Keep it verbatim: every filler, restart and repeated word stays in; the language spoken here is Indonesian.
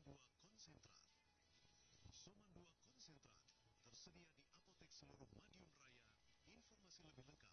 dua Konsentrat. Soman dua Konsentrat tersedia di apotek seluruh Madiun Raya. Informasi lebih lengkap